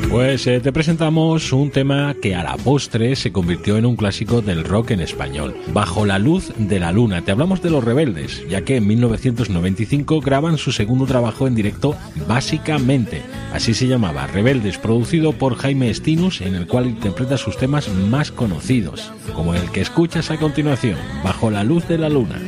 Pues te presentamos un tema que a la postre se convirtió en un clásico del rock en español, Bajo la luz de la luna. Te hablamos de Los Rebeldes, ya que en 1995 graban su segundo trabajo en directo, Básicamente. Así se llamaba, Rebeldes, producido por Jaime Estinus, en el cual interpreta sus temas más conocidos, como el que escuchas a continuación, Bajo la luz de la luna.